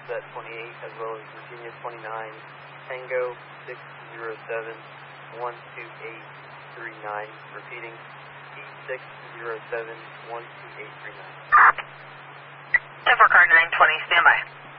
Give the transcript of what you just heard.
Set 28 as well as Virginia 29, Tango 607 12839. Repeating, T607 12839. 10-4 car 920, standby.